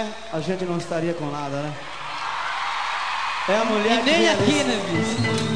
mulher, a gente não estaria com nada, né? É a mulher e nem aqui, né, bicho?